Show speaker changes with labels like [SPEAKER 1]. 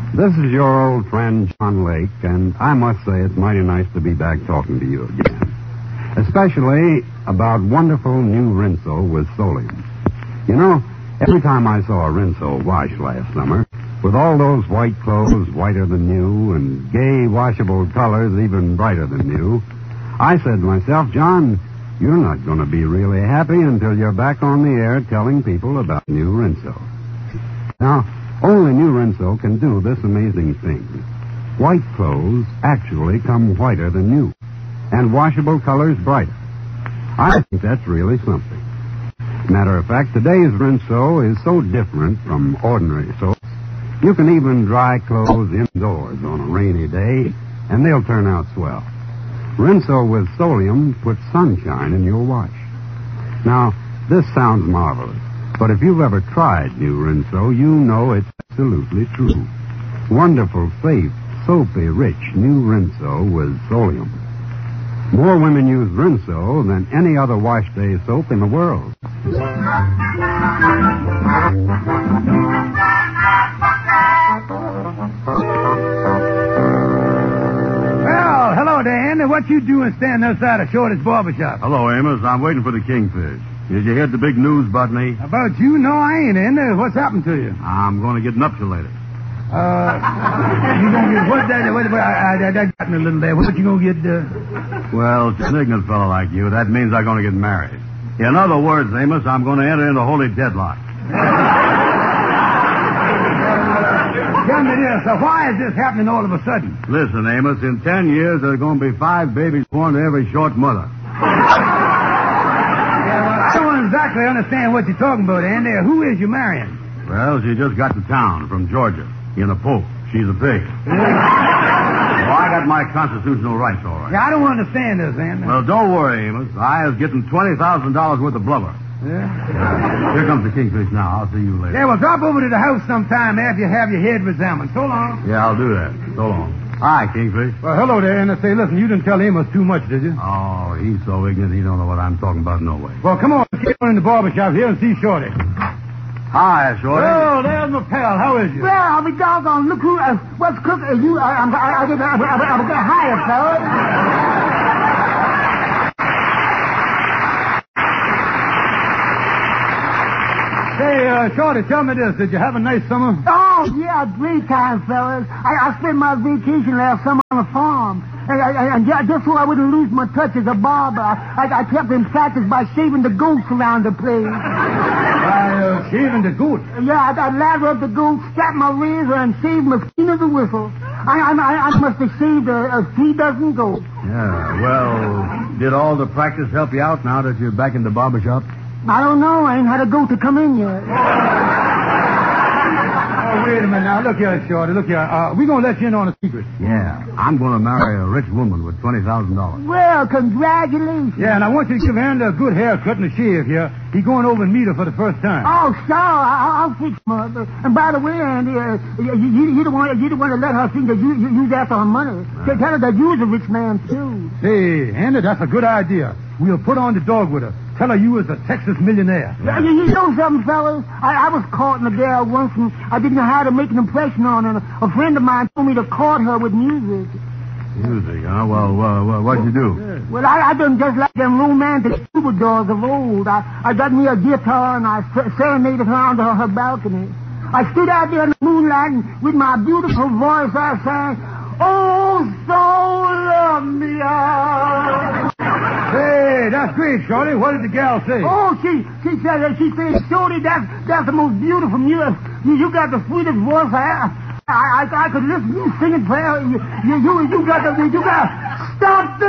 [SPEAKER 1] This is your old friend, John Lake, and I must say it's mighty nice to be back talking to you again. Especially about wonderful new Rinso with Solium. You know, every time I saw a Rinso wash last summer, with all those white clothes whiter than new and gay washable colors even brighter than new, I said to myself, John, you're not going to be really happy until you're back on the air telling people about new Rinso. Now, only new Rinso can do this amazing thing. White clothes actually come whiter than new, and washable colors brighter. I think that's really something. Matter of fact, today's Rinso is so different from ordinary soaps, you can even dry clothes indoors on a rainy day, and they'll turn out swell. Rinso with Solium puts sunshine in your wash. Now, this sounds marvelous, but if you've ever tried new Rinso, you know it's absolutely true. Wonderful, safe, soapy, rich new Rinso with Solium. More women use Rinso than any other wash day soap in the world.
[SPEAKER 2] Well, hello, Dan. What you doing standing outside of Shorty's barbershop?
[SPEAKER 3] Hello, Amos. I'm waiting for the Kingfish. Did you hear the big news about me?
[SPEAKER 2] About you? No, I ain't in there. What's happened to you?
[SPEAKER 3] I'm going to get nuptialated.
[SPEAKER 2] You gonna get what? That got me a little there. What you gonna get?
[SPEAKER 3] Well, to an ignorant fellow like you, that means I'm going to get married. In other words, Amos, I'm going to enter into holy deadlock.
[SPEAKER 2] Tell me this. So why is this happening all of a sudden?
[SPEAKER 3] Listen, Amos, in 10 years, there's going to be 5 babies born to every short mother.
[SPEAKER 2] I don't exactly understand what you're talking about, Andy. Who is you marrying?
[SPEAKER 3] Well, she just got to town from Georgia. In a poke. She's a pig. Well, I got my constitutional rights, all right.
[SPEAKER 2] Yeah, I don't understand this, Andy.
[SPEAKER 3] Well, don't worry, Amos. I was getting $20,000 worth of blubber.
[SPEAKER 2] Yeah?
[SPEAKER 3] Here comes the Kingfish now. I'll see you later.
[SPEAKER 2] Yeah, well, drop over to the house sometime after you have your head examined. So long.
[SPEAKER 3] Yeah, I'll do that. So long. Hi, Kingfish.
[SPEAKER 2] Well, hello there, Andy. Say, listen, you didn't tell Amos too much, did you?
[SPEAKER 3] Oh, he's so ignorant he don't know what I'm talking about no way.
[SPEAKER 2] Well, come on. Let's get on in the barbershop here and see Shorty.
[SPEAKER 3] Hi, Shorty.
[SPEAKER 2] Oh, there's my pal. How is you?
[SPEAKER 4] Well, I'll be doggone. Look who, what's cooking? You, I'm getting hired, fellas.
[SPEAKER 2] Say, Shorty, tell me this. Did you have a nice summer?
[SPEAKER 4] Oh, yeah, great time, fellas. I spent my vacation last summer on a farm. And just so I wouldn't lose my touch as a barber, I kept in practice by shaving the goats around the place.
[SPEAKER 2] By shaving the goat?
[SPEAKER 4] Yeah, I'd lather up the goat, strap my razor, and shave my skin of the whistle. I must have shaved 3 dozen goats.
[SPEAKER 3] Yeah, well, did all the practice help you out now that you're back in the barbershop?
[SPEAKER 4] I don't know. I ain't had a goat to come in yet.
[SPEAKER 2] Oh, wait a minute now. Look here, Shorty. Look here. We're going to let you in on a secret.
[SPEAKER 3] Yeah, I'm going to marry a rich woman with $20,000.
[SPEAKER 4] Well, congratulations.
[SPEAKER 2] Yeah, and I want you to give Andy a good haircut and a shave here. He's going over and meet her for the first time.
[SPEAKER 4] Oh, sure. I'll fix her. And by the way, Andy, you don't want to let her think that you's after her money. Tell her that you's a rich man, too.
[SPEAKER 2] Hey, Andy, that's a good idea. We'll put on the dog with her. Tell her you was a Texas millionaire.
[SPEAKER 4] Yeah. You know something, fellas? I was caught in a girl once, and I didn't know how to make an impression on her. A friend of mine told me to court her with music.
[SPEAKER 3] Music, huh? Well, what'd you do?
[SPEAKER 4] Well, I done just like them romantic troubadours of old. I got me a guitar, and I serenaded her under her balcony. I stood out there in the moonlight, and with my beautiful voice, I sang, "Oh, so love me."
[SPEAKER 2] Hey, that's great, Shorty. What did the gal say?
[SPEAKER 4] Oh, she said, Shorty, that's the most beautiful music. You got the sweetest voice I could listen to you singing prayer. You got stop the